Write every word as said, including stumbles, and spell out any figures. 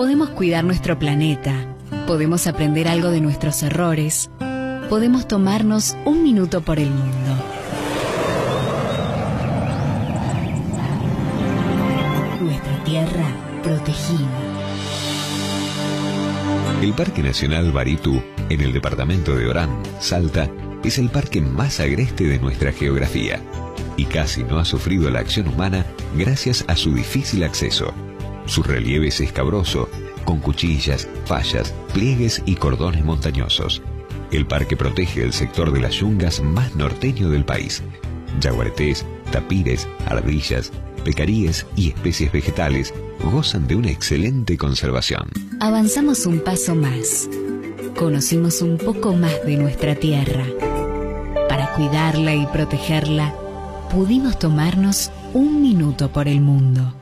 Podemos cuidar nuestro planeta, podemos aprender algo de nuestros errores, podemos tomarnos un minuto por el mundo. Nuestra tierra protegida. El Parque Nacional Baritú, en el departamento de Orán, Salta, es el parque más agreste de nuestra geografía y casi no ha sufrido la acción humana gracias a su difícil acceso. Su relieve es escabroso, con cuchillas, fallas, pliegues y cordones montañosos. El parque protege el sector de las yungas más norteño del país. Yaguaretés, tapires, ardillas, pecaríes y especies vegetales gozan de una excelente conservación. Avanzamos un paso más. Conocimos un poco más de nuestra tierra. Para cuidarla y protegerla, pudimos tomarnos un minuto por el mundo.